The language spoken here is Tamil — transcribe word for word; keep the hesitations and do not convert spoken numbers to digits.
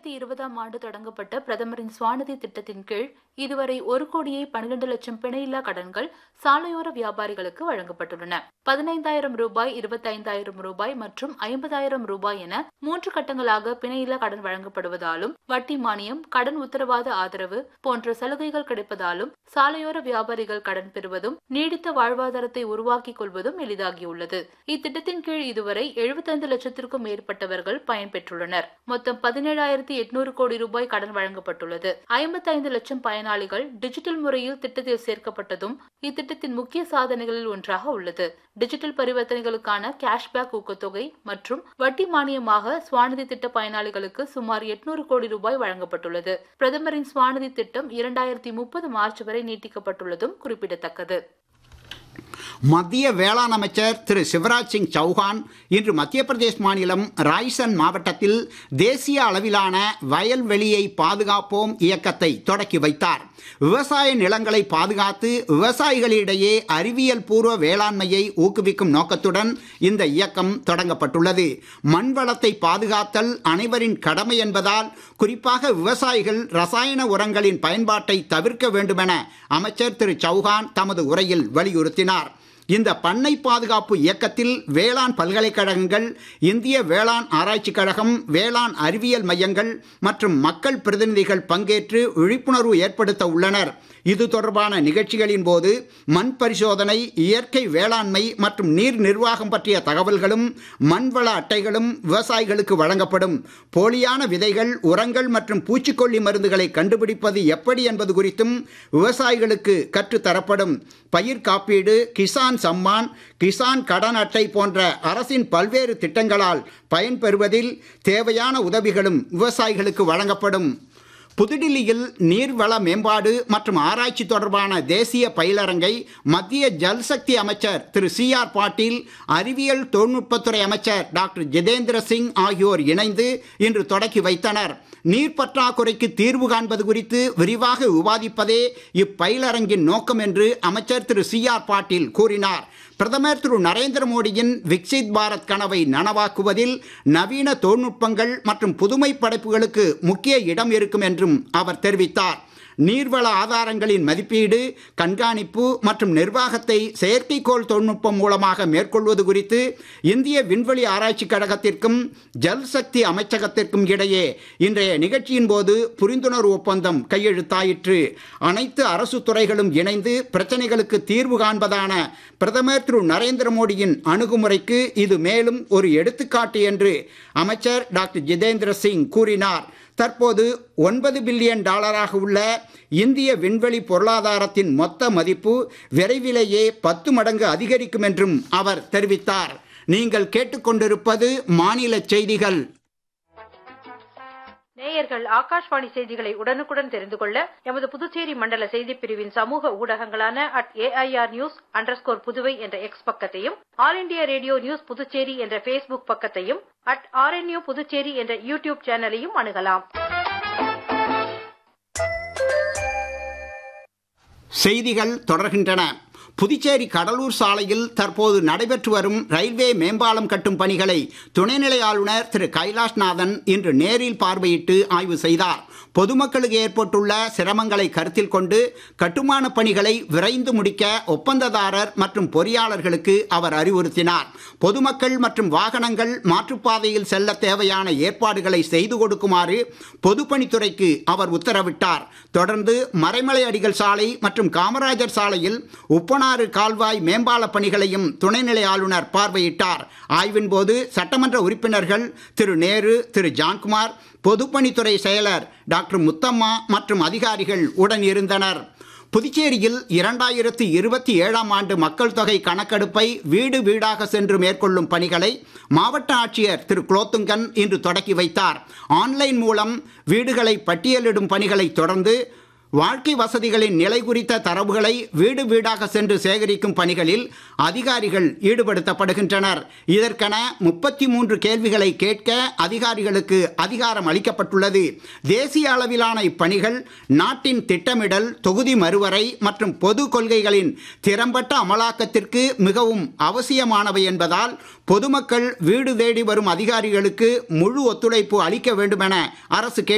இரண்டாயிரத்தி இருபதாம் ஆண்டு தொடங்கப்பட்ட பிரதமரின் ஸ்வாநிதி திட்டத்தின் கீழ் இதுவரை ஒரு கோடியே பன்னிரண்டு லட்சம் பிணையில்லா கடன்கள் சாலையோர வியாபாரிகளுக்கு வழங்கப்பட்டுள்ளன. பதினைந்தாயிரம் ரூபாய், இருபத்தைந்தாயிரம் ரூபாய் மற்றும் ஐம்பதாயிரம் ரூபாய் என மூன்று கட்டங்களாக பிணையில்லா கடன் வழங்கப்படுவதாலும், வட்டி மானியம், கடன் உத்தரவாத ஆதரவு போன்ற சலுகைகள் கிடைப்பதாலும் சாலையோர வியாபாரிகள் கடன் பெறுவதும் நீடித்த வாழ்வாதாரத்தை உருவாக்கிக் கொள்வதும் எளிதாகியுள்ளது. இத்திட்டத்தின் கீழ் இதுவரை எழுபத்தைந்து லட்சத்திற்கும் மேற்பட்டவர்கள் பயன்பெற்றுள்ளனர். மொத்தம் பதினேழாயிரத்தி எட்நூறு கோடி ரூபாய் கடன் வழங்கப்பட்டுள்ளது. ஐம்பத்தைந்து லட்சம் பயனாளிகள் டிஜிட்டல் முறையில் திட்டத்தில் சேர்க்கப்பட்டதும் இத்திட்டத்தின் முக்கிய சாதனைகளில் ஒன்றாக உள்ளது. டிஜிட்டல் பரிவர்த்தனைகளுக்கான கேஷ்பேக் ஊக்கத்தொகை மற்றும் வட்டி மானியமாக ஸ்வாநிதி திட்ட பயனாளிகளுக்கு சுமார் எட்நூறு கோடி ரூபாய் வழங்கப்பட்டுள்ளது. பிரதமரின் ஸ்வாநிதி திட்டம் இரண்டாயிரத்தி முப்பது மார்ச் வரை நீட்டிக்கப்பட்டுள்ளதும் குறிப்பிடத்தக்கது. மத்திய வேளாண் அமைச்சர் திரு சிவராஜ் சிங் சௌஹான் இன்று மத்திய பிரதேஷ் மாநிலம் ராய்சன் மாவட்டத்தில் தேசிய அளவிலான வயல்வெளியை பாதுகாப்போம் இயக்கத்தை தொடக்கி வைத்தார். விவசாய நிலங்களை பாதுகாத்து விவசாயிகளிடையே அறிவியல் பூர்வ வேளாண்மையை ஊக்குவிக்கும் நோக்கத்துடன் இந்த இயக்கம் தொடங்கப்பட்டுள்ளது. மண் வளத்தை பாதுகாத்தல் அனைவரின் கடமை என்பதால் குறிப்பாக விவசாயிகள் ரசாயன உரங்களின் பயன்பாட்டை தவிர்க்க வேண்டுமென அமைச்சர் திரு சௌஹான் தமது உரையில் வலியுறுத்தினார். இந்த பண்ணை பாதுகாப்பு இயக்கத்தில் வேளாண் பல்கலைக்கழகங்கள், இந்திய வேளாண் ஆராய்ச்சி கழகம், வேளாண் அறிவியல் மையங்கள் மற்றும் மக்கள் பிரதிநிதிகள் பங்கேற்று விழிப்புணர்வு ஏற்படுத்த உள்ளனர். இது தொடர்பான நிகழ்ச்சிகளின் போது மண் பரிசோதனை, இயற்கை வேளாண்மை மற்றும் நீர் நிர்வாகம் பற்றிய தகவல்களும் மண்வள அட்டைகளும் விவசாயிகளுக்கு வழங்கப்படும். போலியான விதைகள், உரங்கள் மற்றும் பூச்சிக்கொல்லி மருந்துகளை கண்டுபிடிப்பது எப்படி என்பது குறித்தும் விவசாயிகளுக்கு கற்றுத்தரப்படும். பயிர் காப்பீடு, கிசான் சம்மான், கிசான் கடன் அட்டை போன்ற அரசின் பல்வேறு திட்டங்களால் பயன்பெறுவதில் தேவையான உதவிகளும் விவசாயிகளுக்கு வழங்கப்படும். புதுடில்லியில் நீர்வள மேம்பாடு மற்றும் ஆராய்ச்சி தொடர்பான தேசிய பயிலரங்கை மத்திய ஜல்சக்தி அமைச்சர் திரு சி ஆர் பாட்டீல், அறிவியல் தொழில்நுட்பத்துறை அமைச்சர் டாக்டர் ஜிதேந்திர சிங் ஆகியோர் இணைந்து இன்று தொடக்கி வைத்தனர். நீர் பற்றாக்குறைக்கு தீர்வு காண்பது குறித்து விரிவாக விவாதிப்பதே இப்பயிலரங்கின் நோக்கம் என்று அமைச்சர் திரு சி ஆர் பாட்டீல் கூறினார். பிரதமர் திரு நரேந்திர மோடியின் விக்சித் பாரத் கனவை நனவாக்குவதில் நவீன தொழில்நுட்பங்கள் மற்றும் புதுமை படைப்புகளுக்கு முக்கிய இடம் இருக்கும் என்றும் அவர் தெரிவித்தார். நீர்வள ஆதாரங்களின் மதிப்பீடு, கண்காணிப்பு மற்றும் நிர்வாகத்தை செயற்கைக்கோள் தொழில்நுட்பம் மூலமாக மேற்கொள்வது குறித்து இந்திய விண்வெளி ஆராய்ச்சி கழகத்திற்கும் ஜல்சக்தி அமைச்சகத்திற்கும் இடையே இன்றைய நிகழ்ச்சியின் போது புரிந்துணர்வு ஒப்பந்தம் கையெழுத்தாயிற்று. அனைத்து அரசு துறைகளும் இணைந்து பிரச்சனைகளுக்கு தீர்வு காண்பதான பிரதமர் திரு நரேந்திர மோடியின் அணுகுமுறைக்கு இது மேலும் ஒரு எடுத்துக்காட்டு என்று அமைச்சர் டாக்டர் ஜிதேந்திர சிங் கூறினார். தற்போது ஒன்பது பில்லியன் டாலராக உள்ள இந்திய விண்வெளி பொருளாதாரத்தின் மொத்த மதிப்பு விரைவிலேயே பத்து மடங்கு அதிகரிக்கும் என்றும் அவர் தெரிவித்தார். நீங்கள் கேட்டுக்கொண்டிருப்பது மாநில செய்திகள். நேயர்கள் ஆகாஷ்வாணி செய்திகளை உடனுக்குடன் தெரிந்து கொள்ள எமது புதுச்சேரி மண்டல செய்திப் பிரிவின் சமூக ஊடகங்களான at AIR news underscore Puduvai என்ற எக்ஸ் பக்கத்தையும், all India radio news Puducherry என்ற பேஸ்புக் பக்கத்தையும், அட் ஆர்என்யூ புதுச்சேரி என்ற யூடியூப் சேனலையும் அணுகலாம். செய்திகள் தொடர்கின்றன. புதுச்சேரி கடலூர் சாலையில் தற்போது நடைபெற்று வரும் ரயில்வே மேம்பாலம் கட்டும் பணிகளை துணைநிலை ஆளுநர் திரு கைலாஷ்நாதன் இன்று நேரில் பார்வையிட்டு ஆய்வு செய்தார். பொதுமக்களுக்கு ஏற்பட்டுள்ள சிரமங்களை கருத்தில் கொண்டு கட்டுமான பணிகளை விரைந்து முடிக்க ஒப்பந்ததாரர் மற்றும் பொறியாளர்களுக்கு அவர் அறிவுறுத்தினார். பொதுமக்கள் மற்றும் வாகனங்கள் மாற்றுப்பாதையில் செல்ல தேவையான ஏற்பாடுகளை செய்து கொடுக்குமாறு பொதுப்பணித்துறைக்கு அவர் உத்தரவிட்டார். தொடர்ந்து மறைமலை அடிகள் சாலை மற்றும் காமராஜர் சாலையில் உப்பனாறு கால்வாய் மேம்பால பணிகளையும் துணைநிலை ஆளுநர் பார்வையிட்டார். ஆய்வின் போது சட்டமன்ற உறுப்பினர்கள் திரு நேரு, திரு ஜான்குமார், பொதுப்பணித்துறை செயலர் டாக்டர் முத்தம்மா மற்றும் அதிகாரிகள் உடன் இருந்தனர். புதுச்சேரியில் இரண்டாயிரத்தி இருபத்தி ஏழாம் ஆண்டு மக்கள் தொகை கணக்கெடுப்பை வீடு வீடாக சென்று மேற்கொள்ளும் பணிகளை மாவட்ட ஆட்சியர் திரு குலோத்துங்கன் இன்று தொடக்கி வைத்தார். ஆன்லைன் மூலம் வீடுகளை பட்டியலிடும் பணிகளை தொடர்ந்து வாழ்க்கை வசதிகளின் நிலை குறித்த தரவுகளை வீடு வீடாக சென்று சேகரிக்கும் பணிகளில் அதிகாரிகள் ஈடுபடுத்தப்படுகின்றனர். இதற்கென முப்பத்தி மூன்று கேள்விகளை கேட்க அதிகாரிகளுக்கு அதிகாரம் அளிக்கப்பட்டுள்ளது. தேசிய அளவிலான இப்பணிகள் நாட்டின் திட்டமிடல், தொகுதி மறுவரை மற்றும் பொது கொள்கைகளின் திறம்பட்ட அமலாக்கத்திற்கு மிகவும் அவசியமானவை என்பதால் பொதுமக்கள் வீடு தேடி வரும் அதிகாரிகளுக்கு முழு ஒத்துழைப்பு அளிக்க வேண்டும் என அரசு